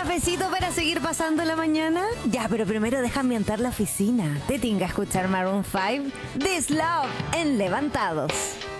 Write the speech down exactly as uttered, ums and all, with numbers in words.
cafecito para seguir pasando la mañana? Ya, pero primero deja ambientar la oficina. Te tinga escuchar Maroon cinco, This Love, en Levantados.